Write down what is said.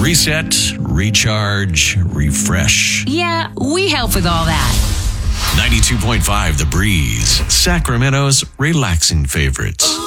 Reset, recharge, refresh. Yeah, we help with all that. 92.5 The Breeze, Sacramento's relaxing favorites.